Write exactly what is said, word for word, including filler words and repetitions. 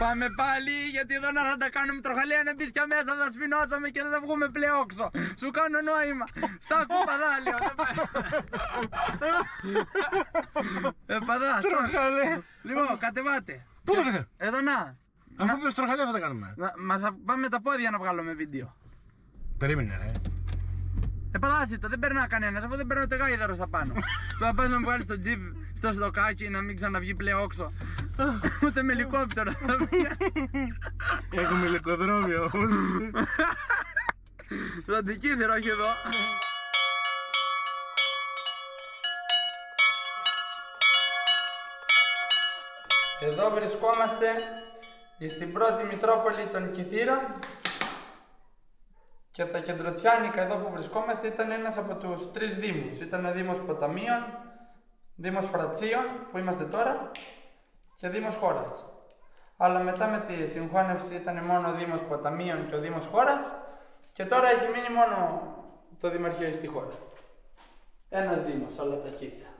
Πάμε πάλι, γιατί εδώ να θα τα κάνουμε τροχαλέα, να μπεις και μέσα, θα σφινώσαμε και δεν θα βγούμε πλεόξο. Σου κάνω νόημα. Στα κουπαδάλιο. Ε, παδά, Τροχαλέα. Λοιπόν, κατεβάτε. Πού κατεβαίνω? Εδώ να. Αφού πες τροχαλέα θα τα κάνουμε. Μα θα πάμε με τα πόδια να βγάλουμε βίντεο. Περίμενε ρε. Ε, παδάσει το, δεν περνά κανένας, αφού δεν περνά ούτε γάιδαρος απάνω. Τώρα πας να μου βγάλεις το τζιπ στο στοκάκι να μην ξαναβγεί πλεόξο. Ούτε με ελικόπτερο θα βγει. Έχουμε ελικοδρόμιο όμως. Το αντικείδωρο, όχι εδώ. Εδώ βρισκόμαστε στην πρώτη Μητρόπολη των Κιθήρων και τα κεντρωτιάνικα εδώ που βρισκόμαστε ήταν ένας από τους τρεις δήμους. Ήταν ο Δήμος Ποταμίων, Δήμος Φρατσίων που είμαστε τώρα και Δήμος Χώρας. Αλλά μετά με τη συγχώνευση ήταν μόνο ο Δήμος Ποταμίων και ο Δήμος Χώρας και τώρα έχει μείνει μόνο το Δημαρχείο στη χώρα. Ένας Δήμος όλα τα κύτταρα.